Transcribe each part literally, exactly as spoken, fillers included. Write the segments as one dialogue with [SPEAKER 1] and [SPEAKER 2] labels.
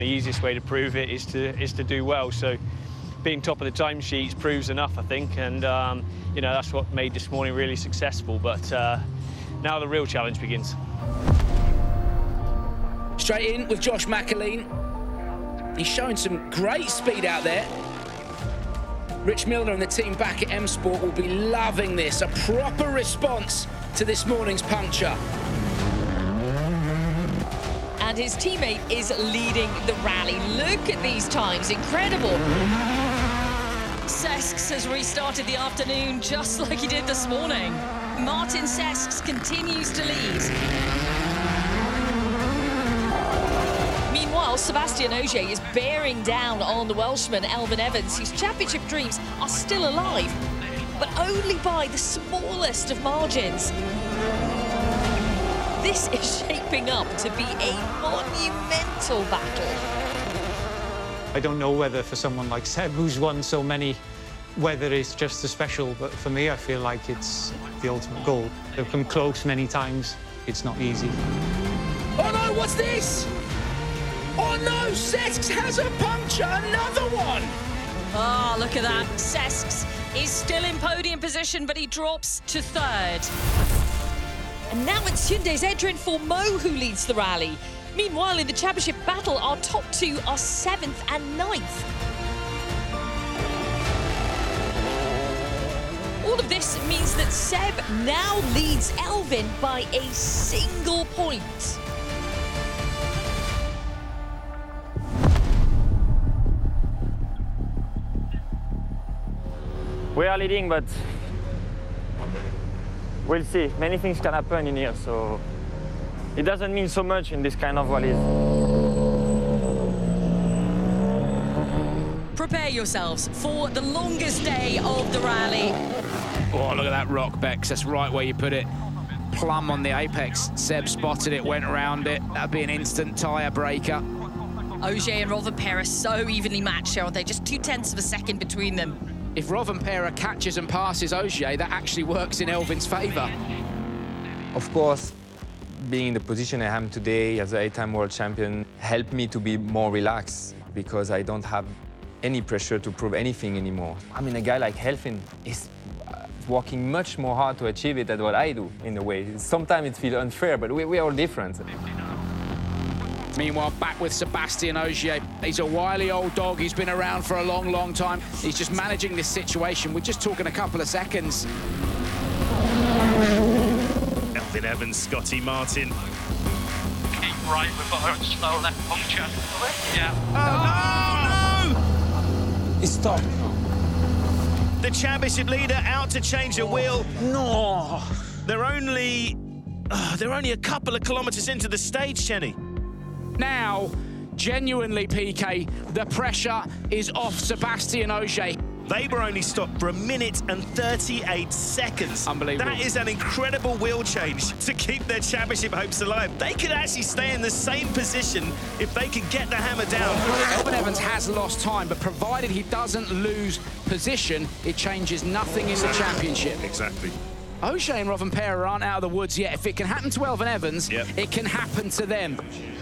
[SPEAKER 1] The easiest way to prove it is to is to do well. So being top of the timesheets proves enough, I think, and um, you know, that's what made this morning really successful. But uh, now the real challenge begins.
[SPEAKER 2] Straight in with Josh McAleen. He's showing some great speed out there. Rich Milner and the team back at M Sport will be loving this. A proper response to this morning's puncture.
[SPEAKER 3] And his teammate is leading the rally. Look at these times, incredible. Sesks has restarted the afternoon just like he did this morning. Martin Sesks continues to lead. Meanwhile, Sébastien Ogier is bearing down on the Welshman Elfyn Evans, whose championship dreams are still alive, but only by the smallest of margins. This is shaping up to be a monumental battle.
[SPEAKER 4] I don't know whether for someone like Seb, who's won so many, whether it's just as special, but for me, I feel like it's the ultimate goal. They've come close many times. It's not easy.
[SPEAKER 2] Oh no, what's this? Oh no, Sesks has a puncture, another one!
[SPEAKER 3] Ah, oh, look at that. Sesks is still in podium position, but he drops to third. And now it's Hyundai's Edrin Fourmeau who leads the rally. Meanwhile, in the championship battle, our top two are seventh and ninth. All of this means that Seb now leads Elfyn by a single point.
[SPEAKER 5] We are leading, but we'll see. Many things can happen in here, so it doesn't mean so much in this kind of rallies.
[SPEAKER 3] Prepare yourselves for the longest day of the rally.
[SPEAKER 2] Oh, look at that rock, Bex. That's right where you put it. Plumb on the apex. Seb spotted it, went around it. That'd be an instant tyre breaker.
[SPEAKER 3] Ogier and Rovanperä so evenly matched here, aren't they? Just two tenths of a second between them.
[SPEAKER 2] If Rovanperä catches and passes Ogier, that actually works in Elfyn's favour.
[SPEAKER 6] Of course, being in the position I am today as an eight-time world champion helped me to be more relaxed because I don't have any pressure to prove anything anymore. I mean, a guy like Elfyn is working much more hard to achieve it than what I do, in a way. Sometimes it feels unfair, but we, we're all different.
[SPEAKER 2] Meanwhile, back with Sébastien Ogier. He's a wily old dog. He's been around for a long, long time. He's just managing this situation. We're just talking a couple of seconds.
[SPEAKER 7] Elfyn Evans, Scotty Martin.
[SPEAKER 8] Keep right with a slow left puncture. Yeah.
[SPEAKER 7] Oh, no!
[SPEAKER 4] He stopped.
[SPEAKER 7] The championship leader out to change a wheel.
[SPEAKER 4] No!
[SPEAKER 7] They're only... Uh, they're only a couple of kilometres into the stage, Chenny.
[SPEAKER 2] Now, genuinely, P K, the pressure is off Sébastien Ogier.
[SPEAKER 7] They were only stopped for a minute and thirty-eight seconds.
[SPEAKER 2] Unbelievable.
[SPEAKER 7] That is an incredible wheel change to keep their championship hopes alive. They could actually stay in the same position if they could get the hammer down.
[SPEAKER 2] Elfyn Evans has lost time, but provided he doesn't lose position, it changes nothing in the championship.
[SPEAKER 7] Exactly.
[SPEAKER 2] Ogier and Rovanperä aren't out of the woods yet. If it can happen to Elfyn Evans,
[SPEAKER 7] yep.
[SPEAKER 2] It can happen to them.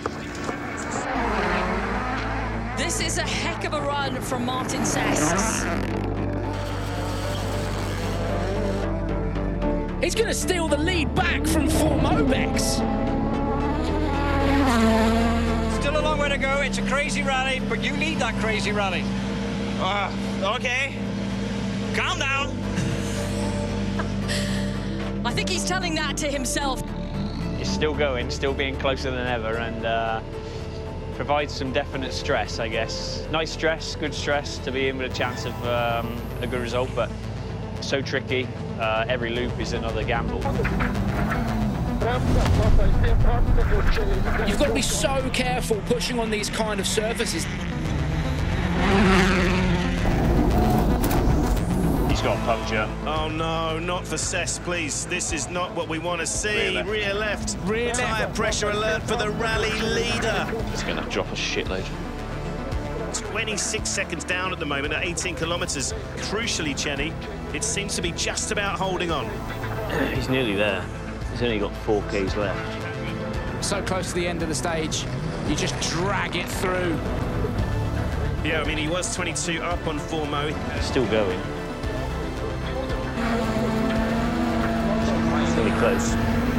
[SPEAKER 3] This is a heck of a run from Martin Sesks.
[SPEAKER 2] He's going to steal the lead back from Fourmeau, Bex.
[SPEAKER 8] Still a long way to go. It's a crazy rally, but you lead that crazy rally.
[SPEAKER 7] Uh, okay. Calm down.
[SPEAKER 3] I think he's telling that to himself.
[SPEAKER 1] He's still going, still being closer than ever, and uh, provides some definite stress, I guess. Nice stress, good stress to be in with a chance of um, a good result, but so tricky. Uh, every loop is another gamble.
[SPEAKER 2] You've got to be so careful pushing on these kind of surfaces.
[SPEAKER 1] He's got a puncture.
[SPEAKER 7] Oh no, not for Sess, please. This is not what we want to see.
[SPEAKER 1] Rear left.
[SPEAKER 7] Rear left.
[SPEAKER 2] Rear
[SPEAKER 7] Tyre
[SPEAKER 2] left.
[SPEAKER 7] pressure alert for the rally leader.
[SPEAKER 1] He's going to drop a shitload.
[SPEAKER 7] twenty-six seconds down at the moment at eighteen kilometres. Crucially, Chenny, it seems to be just about holding on.
[SPEAKER 1] He's nearly there. He's only got four Ks left.
[SPEAKER 2] So close to the end of the stage. You just drag it through.
[SPEAKER 7] Yeah, I mean, he was twenty-two up on four Mo.
[SPEAKER 1] Still going. It's really close.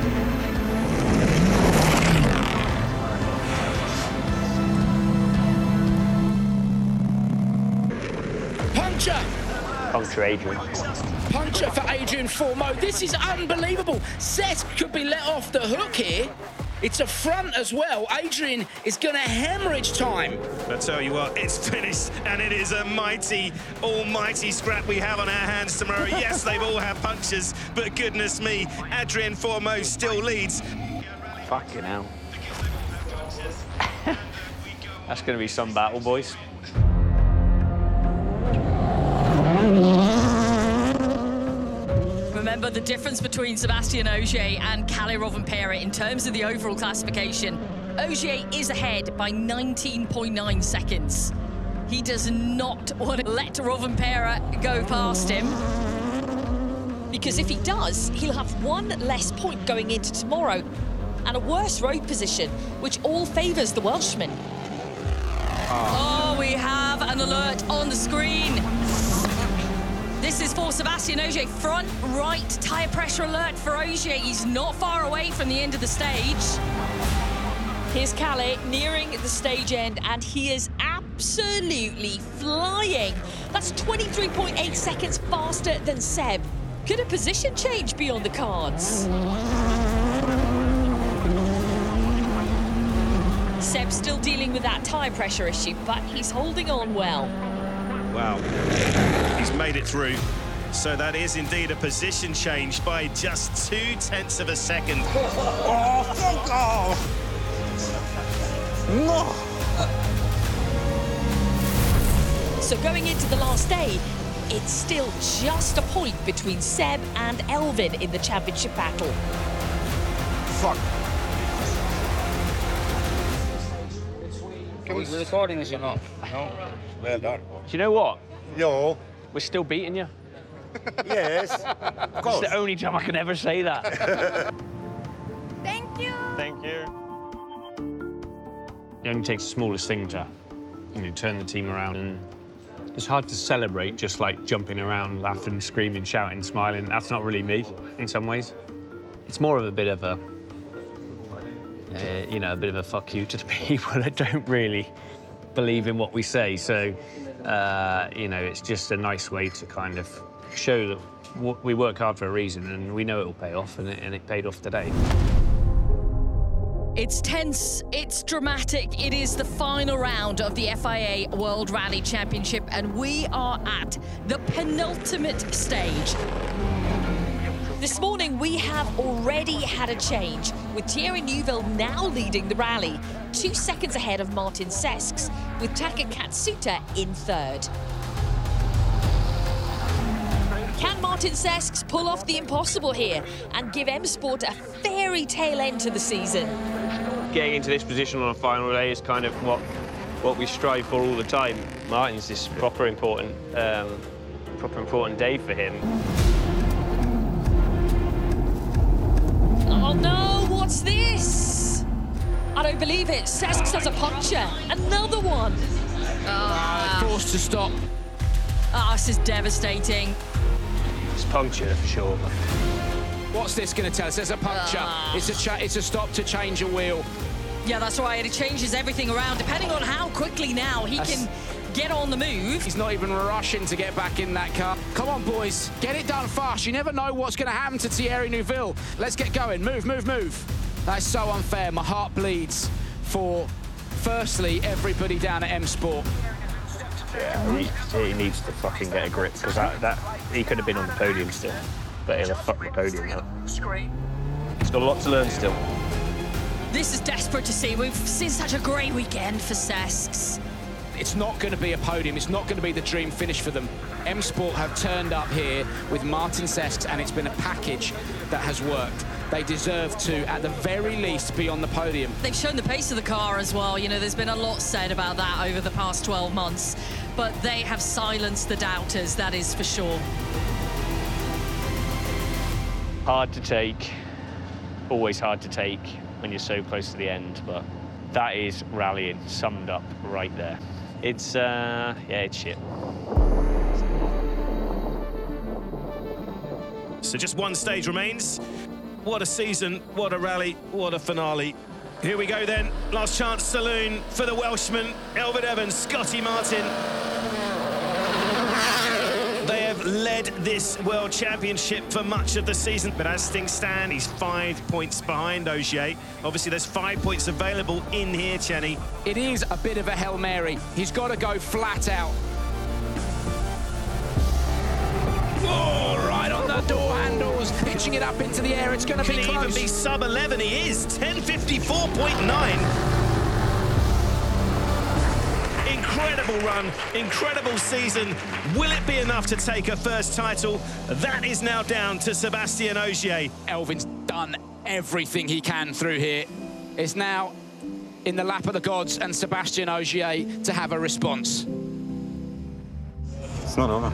[SPEAKER 2] Puncture!
[SPEAKER 1] Puncture Adrian.
[SPEAKER 2] Puncture for Adrian Formeau. This is unbelievable. Cesc could be let off the hook here. It's a front as well. Adrian is going to hemorrhage time.
[SPEAKER 7] I tell you what, it's finished, and it is a mighty, almighty scrap we have on our hands tomorrow. Yes, they've all had punctures, but goodness me, Adrian Formeau still leads.
[SPEAKER 1] Fucking hell. That's going to be some battle, boys.
[SPEAKER 3] Remember the difference between Sébastien Ogier and Kalle Rovanperä in terms of the overall classification. Ogier is ahead by nineteen point nine seconds. He does not want to let Rovanperä go past him.
[SPEAKER 9] Because if he does, he'll have one less point going into tomorrow and a worse road position, which all favours the Welshman.
[SPEAKER 3] Oh, we have an alert on the screen. This is for Sébastien Ogier. Front right tyre pressure alert for Ogier. He's not far away from the end of the stage.
[SPEAKER 9] Here's Kalle nearing the stage end, and he is absolutely flying. That's twenty-three point eight seconds faster than Seb. Could a position change be on the cards? Seb's still dealing with that tyre pressure issue, but he's holding on well.
[SPEAKER 7] Wow, he's made it through. So that is indeed a position change by just two tenths of a second.
[SPEAKER 8] Oh, fuck off! No!
[SPEAKER 9] So going into the last day, it's still just a point between Seb and Elvin in the championship battle.
[SPEAKER 8] Fuck.
[SPEAKER 10] Are we recording this or not? No?
[SPEAKER 8] Well done.
[SPEAKER 1] Do you know what?
[SPEAKER 8] Yo.
[SPEAKER 1] We're still beating you.
[SPEAKER 8] Yes. Of course.
[SPEAKER 1] It's the only time I can ever say that.
[SPEAKER 11] Thank you.
[SPEAKER 1] Thank you. It only takes the smallest thing to, you know, turn the team around, and it's hard to celebrate just like jumping around, laughing, screaming, shouting, smiling. That's not really me in some ways. It's more of a bit of a, uh, you know, a bit of a fuck you to the people that don't really believe in what we say. So, uh, you know, it's just a nice way to kind of show that w we work hard for a reason, and we know it will pay off, and it, and it paid off today.
[SPEAKER 3] It's tense, it's dramatic. It is the final round of the F I A World Rally Championship, and we are at the penultimate stage.
[SPEAKER 9] This morning, we have already had a change, with Thierry Neuville now leading the rally, two seconds ahead of Martin Cesc, with Taka Katsuta in third. Can Martin Cesc pull off the impossible here and give M Sport a fairy tale end to the season?
[SPEAKER 1] Getting into this position on a final day is kind of what what we strive for all the time. Martin's this proper important, um, proper important day for him.
[SPEAKER 9] Oh no, what's this? I don't believe it. Cesc does a puncture. Another one.
[SPEAKER 2] Uh, forced to stop.
[SPEAKER 3] Oh, this is devastating.
[SPEAKER 1] It's puncture for sure.
[SPEAKER 2] What's this going to tell us? There's a puncture.
[SPEAKER 3] Uh.
[SPEAKER 2] It's a cha it's a stop to change a wheel.
[SPEAKER 3] Yeah, that's right. It changes everything around, depending on how quickly now he
[SPEAKER 2] That's...
[SPEAKER 3] can get on the move.
[SPEAKER 2] He's not even rushing to get back in that car. Come on, boys. Get it done fast. You never know what's going to happen to Thierry Neuville. Let's get going. Move, move, move. That's so unfair. My heart bleeds for, firstly, everybody down at M Sport.
[SPEAKER 1] Yeah, he, he needs to fucking get a grip, because that, that he could have been on the podium still, but he'll have fucked the podium now. He's got a lot to learn still.
[SPEAKER 3] This is desperate to see. We've seen such a great weekend for Cesc.
[SPEAKER 2] It's not going to be a podium. It's not going to be the dream finish for them. M Sport have turned up here with Martin Cesc, and it's been a package that has worked. They deserve to, at the very least, be on the podium.
[SPEAKER 3] They've shown the pace of the car as well. You know, there's been a lot said about that over the past twelve months, but they have silenced the doubters, that is for sure.
[SPEAKER 1] Hard to take, always hard to take when you're so close to the end, but That is rallying summed up right there. It's, uh, yeah, it's shit.
[SPEAKER 7] So just one stage remains. What a season, what a rally, what a finale. Here we go then, last chance saloon for the Welshman, Elfyn Evans, Scotty Martin. They have led this World Championship for much of the season, but as things stand, he's five points behind Ogier. Obviously, there's five points available in here, Chenny.
[SPEAKER 2] It is a bit of a Hail Mary. He's got to go flat out. Oh, right on the door handles, pitching it up into the air. It's going to be
[SPEAKER 7] Could
[SPEAKER 2] close.
[SPEAKER 7] even be sub eleven. He is ten fifty-four point nine. Incredible run, incredible season. Will it be enough to take a first title? That is now down to Sébastien Ogier.
[SPEAKER 2] Elfyn's done everything he can through here. It's now in the lap of the gods and Sébastien Ogier to have a response.
[SPEAKER 12] It's not over.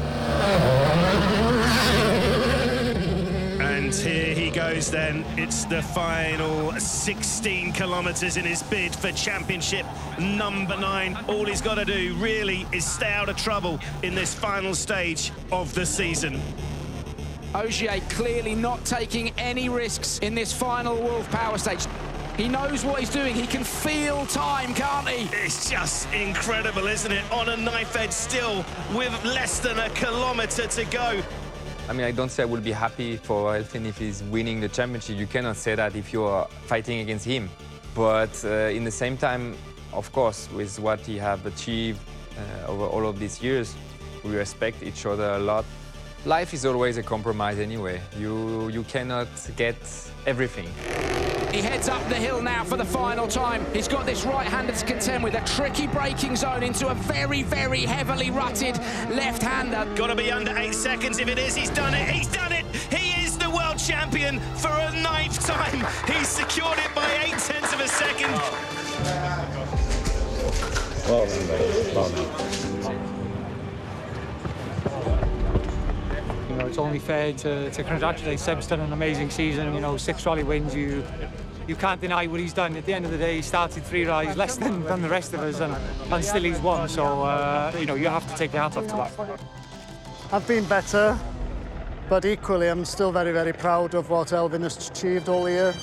[SPEAKER 7] And here he goes then. It's the final sixteen kilometres in his bid for championship number nine. All he's got to do really is stay out of trouble in this final stage of the season.
[SPEAKER 2] Ogier clearly not taking any risks in this final Wolf Power Stage. He knows what he's doing. He can feel time, can't he?
[SPEAKER 7] It's just incredible, isn't it? On a knife edge still, with less than a kilometre to go.
[SPEAKER 6] I mean, I don't say I will be happy for Elfyn if he's winning the championship. You cannot say that if you are fighting against him. But uh, in the same time, of course, with what he have achieved uh, over all of these years, we respect each other a lot. Life is always a compromise anyway. You, you cannot get everything.
[SPEAKER 2] He heads up the hill now for the final time. He's got this right-hander to contend with, a tricky braking zone into a very, very heavily rutted left-hander.
[SPEAKER 7] Got to be under eight seconds. If it is, he's done it. He's done it. He is the world champion for a ninth time. He's secured it by eight tenths of a second.
[SPEAKER 12] Well done, mate. Well done.
[SPEAKER 4] You know, it's only fair to, to congratulate Seb's done an amazing season. You know, six rally wins. You you can't deny what he's done. At the end of the day, he started three rallies less than, than the rest of us, and, and still he's won. So uh, you know, you have to take the hat off to that.
[SPEAKER 13] I've been better, but equally, I'm still very, very proud of what Elfyn has achieved all year.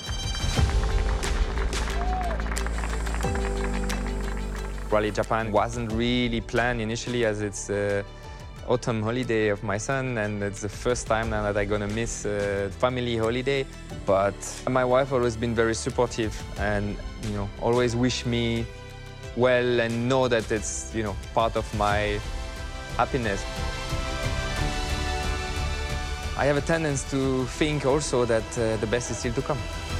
[SPEAKER 6] Rally Japan wasn't really planned initially, as it's uh, autumn holiday of my son, and it's the first time now that I'm gonna miss a family holiday. But my wife always been very supportive and, you know, always wish me well and know that it's, you know, part of my happiness. I have a tendency to think also that uh, the best is still to come.